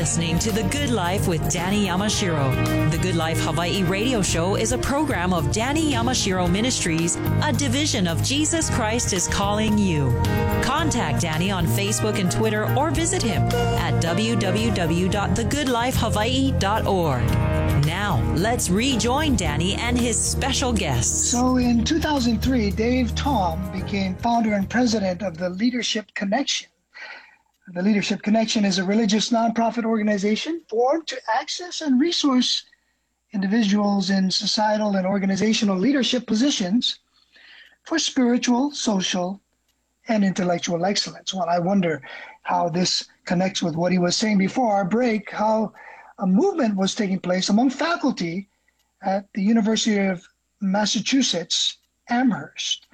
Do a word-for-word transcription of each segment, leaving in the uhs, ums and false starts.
listening to The Good Life with Danny Yamashiro. The Good Life Hawaii radio show is a program of Danny Yamashiro Ministries, a division of Jesus Christ is Calling You. Contact Danny on Facebook and Twitter or visit him at w w w dot the good life hawaii dot org. Now, let's rejoin Danny and his special guests. So in two thousand three, Dave Tom became founder and president of the Leadership Connection. The Leadership Connection is a religious nonprofit organization formed to access and resource individuals in societal and organizational leadership positions for spiritual, social, and intellectual excellence. Well, I wonder how this connects with what he was saying before our break, how a movement was taking place among faculty at the University of Massachusetts, Amherst.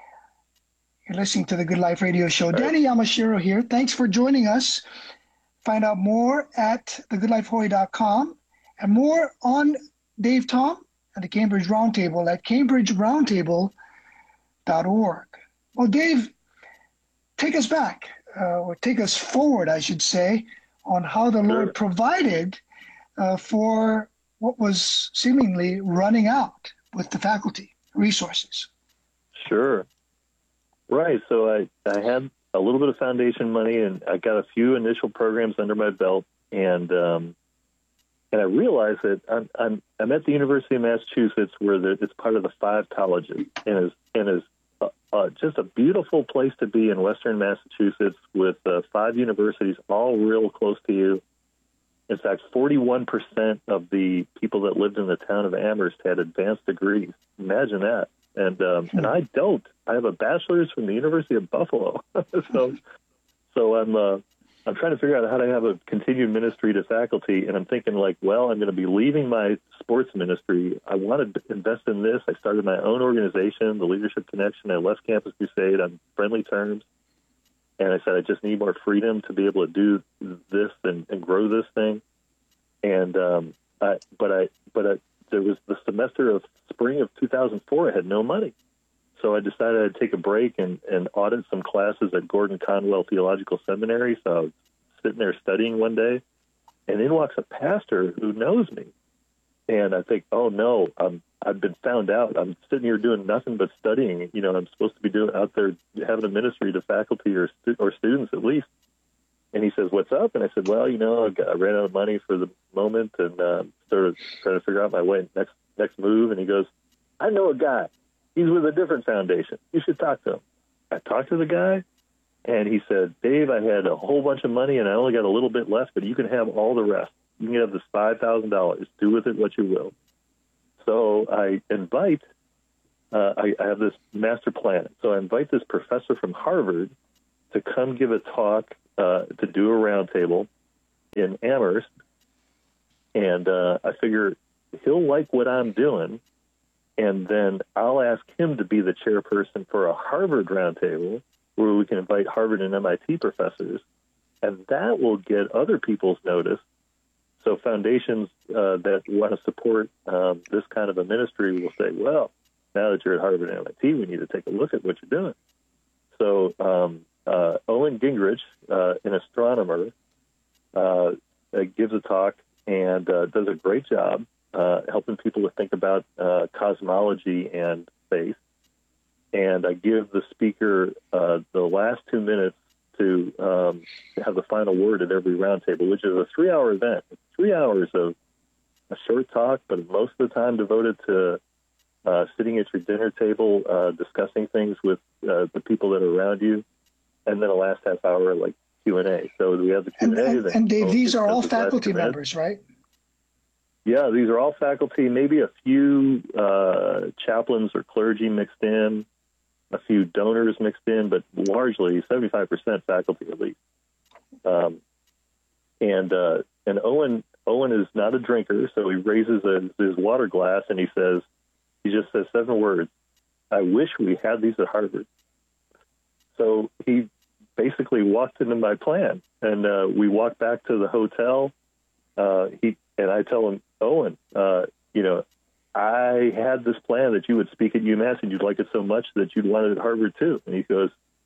You're listening to the Good Life Radio Show. Danny Yamashiro here. Thanks for joining us. Find out more at the good life hawaii dot com and more on Dave Tom and the Cambridge Roundtable at cambridge roundtable dot org. Well, Dave, take us back, uh, or take us forward, I should say, on how the Lord provided uh, for what was seemingly running out with the faculty resources. Sure. Right. So I, I had a little bit of foundation money, and I got a few initial programs under my belt, and um, and I realized that I'm, I'm I'm at the University of Massachusetts, where the, it's part of the five colleges, and is and is uh, uh, just a beautiful place to be in Western Massachusetts, with uh, five universities all real close to you. In fact, forty-one percent of the people that lived in the town of Amherst had advanced degrees. Imagine that. And um, and I don't. I have a bachelor's from the University of Buffalo. so so I'm uh, I'm trying to figure out how to have a continued ministry to faculty. And I'm thinking, like, well, I'm going to be leaving my sports ministry. I want to invest in this. I started my own organization, the Leadership Connection. I left Campus Crusade on friendly terms. And I said, I just need more freedom to be able to do this and, and grow this thing. And um, I, but I but I. There was the semester of spring of two thousand four, I had no money. So I decided I'd take a break and, and audit some classes at Gordon Conwell Theological Seminary. So I was sitting there studying one day, and in walks a pastor who knows me. And I think, oh, no, I'm, I've been found out. I'm sitting here doing nothing but studying. You know, I'm supposed to be doing out there having a ministry to faculty or, stu- or students at least. And he says, what's up? And I said, well, you know, I, got, I ran out of money for the moment and uh, started trying to figure out my way next next move. And he goes, I know a guy. He's with a different foundation. You should talk to him. I talked to the guy, and he said, Dave, I had a whole bunch of money, and I only got a little bit left, but you can have all the rest. You can have this five thousand dollars. Do with it what you will. So I invite, uh, I, I have this master plan. So I invite this professor from Harvard to come give a talk, Uh, to do a roundtable in Amherst, and uh, I figure he'll like what I'm doing, and then I'll ask him to be the chairperson for a Harvard roundtable where we can invite Harvard and M I T professors, and that will get other people's notice. So foundations uh, that want to support um, this kind of a ministry will say, well, now that you're at Harvard and M I T, we need to take a look at what you're doing. So um, Uh, Owen Gingrich, uh, an astronomer, uh, uh, gives a talk and uh, does a great job uh, helping people to think about uh, cosmology and space. And I give the speaker uh, the last two minutes to um, have the final word at every roundtable, which is a three-hour event. It's three hours of a short talk, but most of the time devoted to uh, sitting at your dinner table, uh, discussing things with uh, the people that are around you. And then a last half hour, like Q and A. So we have the Q and A. And, and, and Dave, these are all faculty members, right? Yeah, these are all faculty, maybe a few uh, chaplains or clergy mixed in, a few donors mixed in, but largely seventy-five percent faculty at least. Um, and uh, and Owen Owen is not a drinker, so he raises a, his water glass and he says, he just says seven words, I wish we had these at Harvard. So he basically walked into my plan, and uh, we walked back to the hotel. Uh, he and I tell him, Owen, uh, you know, I had this plan that you would speak at UMass, and you'd like it so much that you'd want it at Harvard too. And he goes,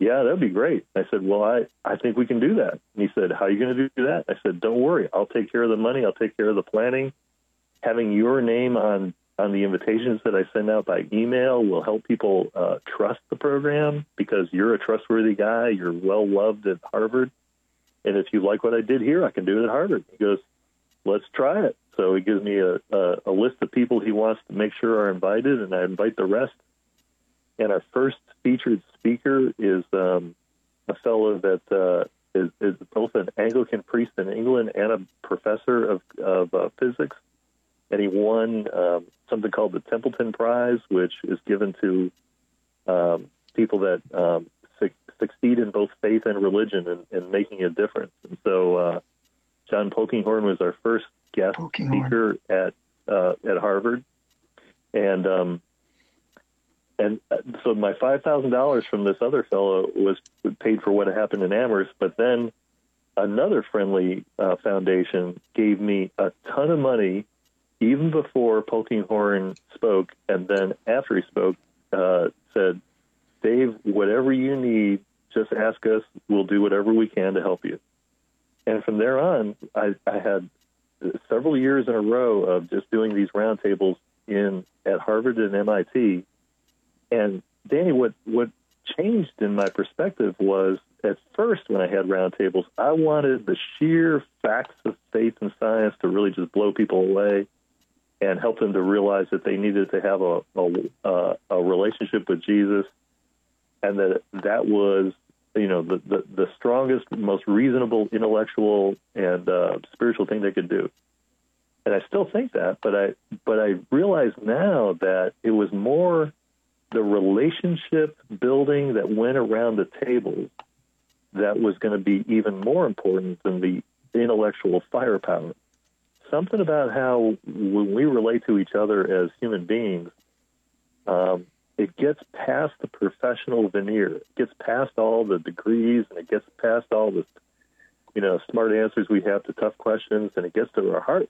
yeah, that'd be great. I said, well, I, I think we can do that. And he said, how are you going to do that? I said, don't worry. I'll take care of the money. I'll take care of the planning. Having your name on, on the invitations that I send out by email will help people uh, trust the program because you're a trustworthy guy. You're well loved at Harvard. And if you like what I did here, I can do it at Harvard. He goes, let's try it. So he gives me a, a, a list of people he wants to make sure are invited, and I invite the rest. And our first featured speaker is um, a fellow that uh, is, is both an Anglican priest in England and a professor of, of uh, physics. And he won um, something called the Templeton Prize, which is given to um, people that um, su- succeed in both faith and religion and, and making a difference. And so uh, John Polkinghorne was our first guest speaker at uh, at Harvard. And um, and so my five thousand dollars from this other fellow was paid for what happened in Amherst, but then another friendly uh, foundation gave me a ton of money even before Polkinghorne spoke, and then after he spoke, uh, said, Dave, whatever you need, just ask us. We'll do whatever we can to help you. And from there on, I, I had several years in a row of just doing these roundtables in at Harvard and M I T. And Danny, what, what changed in my perspective was at first when I had roundtables, I wanted the sheer facts of faith and science to really just blow people away and help them to realize that they needed to have a, a, a relationship with Jesus, and that that was, you know, the, the, the strongest, most reasonable, intellectual, and uh, spiritual thing they could do. And I still think that, but I but I realize now that it was more the relationship building that went around the table that was going to be even more important than the intellectual firepower. Something about how when we relate to each other as human beings, um, it gets past the professional veneer. It gets past all the degrees, and it gets past all the, you know, smart answers we have to tough questions, and it gets to our heart.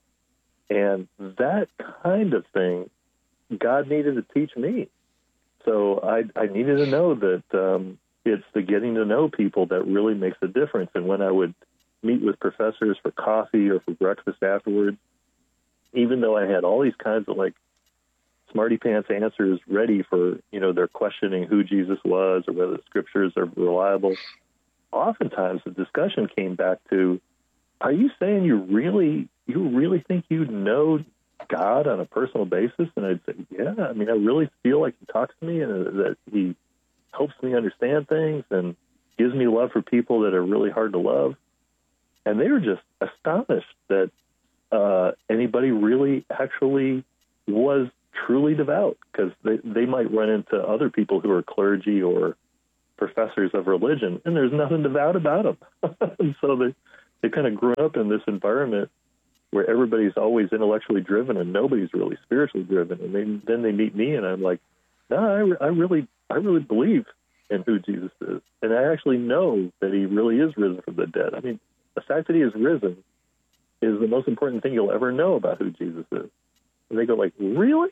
And that kind of thing, God needed to teach me. So I, I needed to know that um, it's the getting to know people that really makes a difference. And when I would meet with professors for coffee or for breakfast afterwards, even though I had all these kinds of like smarty pants answers ready for, you know, their questioning who Jesus was or whether the scriptures are reliable, oftentimes the discussion came back to, are you saying you really, you really think you know God on a personal basis? And I'd say, yeah, I mean, I really feel like he talks to me and that he helps me understand things and gives me love for people that are really hard to love. And they were just astonished that uh, anybody really actually was truly devout, because they, they might run into other people who are clergy or professors of religion, and there's nothing devout about them. And so they, they kind of grew up in this environment where everybody's always intellectually driven and nobody's really spiritually driven. And they, then they meet me, and I'm like, no, I, I really I really believe in who Jesus is. And I actually know that he really is risen from the dead. I mean, the fact that he is risen is the most important thing you'll ever know about who Jesus is. And they go like, really?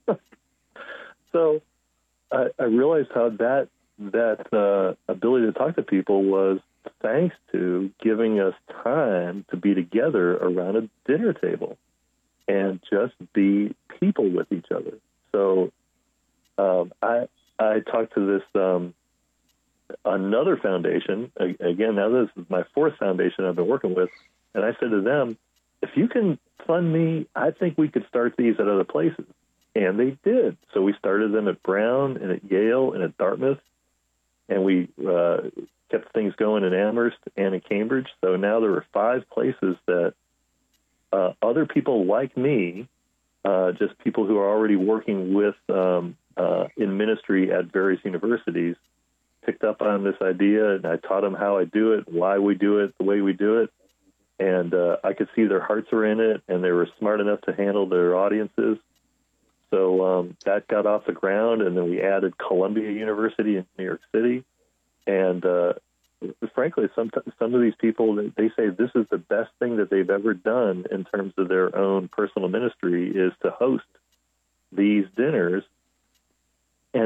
So I, I realized how that that uh, ability to talk to people was thanks to giving us time to be together around a dinner table and just be people with each other. So um, I I talked to this um, another foundation. Again, now this is my fourth foundation I've been working with, and I said to them, if you can fund me, I think we could start these at other places. And they did. So we started them at Brown and at Yale and at Dartmouth, and we uh, kept things going in Amherst and in Cambridge. So now there are five places that uh, other people like me, uh, just people who are already working with um, uh, in ministry at various universities, picked up on this idea, and I taught them how I do it, why we do it, the way we do it. And uh, I could see their hearts were in it, and they were smart enough to handle their audiences. So um, that got off the ground, and then we added Columbia University in New York City. And uh, frankly, some some of these people, they say this is the best thing that they've ever done in terms of their own personal ministry is to host these dinners. And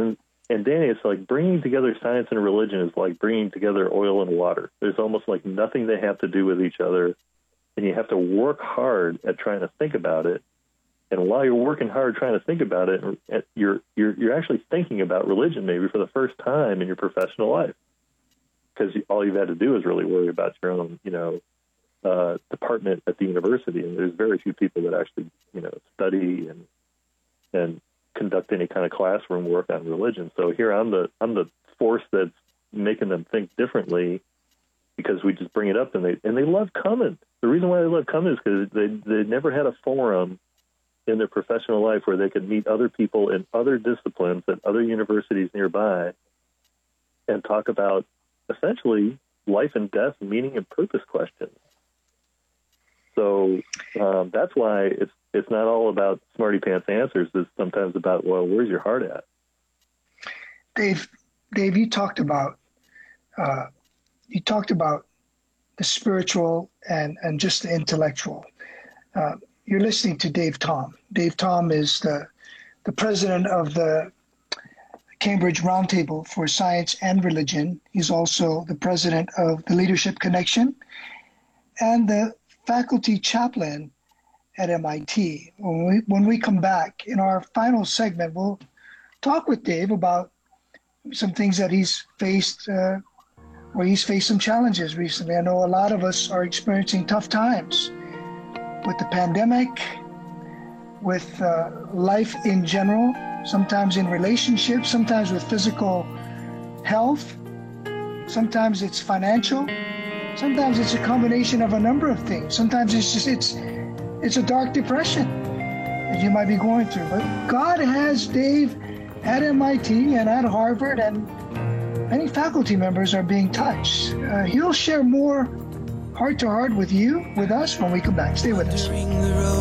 and Danny, it's like bringing together science and religion is like bringing together oil and water. There's almost like nothing they have to do with each other, and you have to work hard at trying to think about it. And while you're working hard trying to think about it, you're you're you're actually thinking about religion maybe for the first time in your professional life, because all you've had to do is really worry about your own, you know, uh, department at the university. And there's very few people that actually, you know, study and and conduct any kind of classroom work on religion. So here I'm the I'm the force that's making them think differently, because we just bring it up and they and they love coming. The reason why they love coming is because they they never had a forum in their professional life where they could meet other people in other disciplines at other universities nearby and talk about essentially life and death, meaning and purpose questions. So um, that's why it's it's not all about smarty pants answers. It's sometimes about, well, where's your heart at? Dave, Dave, you talked about uh, you talked about the spiritual and and just the intellectual. Uh, you're listening to Dave Tom. Dave Tom is the the president of the Cambridge Roundtable for Science and Religion. He's also the president of the Leadership Connection and the faculty chaplain at M I T. When we, when we come back in our final segment, we'll talk with Dave about some things that he's faced, uh, where he's faced some challenges recently. I know a lot of us are experiencing tough times with the pandemic, with uh, life in general, sometimes in relationships, sometimes with physical health, sometimes it's financial, sometimes it's a combination of a number of things. Sometimes it's just, it's, it's a dark depression that you might be going through. But God has Dave at M I T and at Harvard, and many faculty members are being touched. Uh, he'll share more heart to heart with you, with us, when we come back. Stay with us.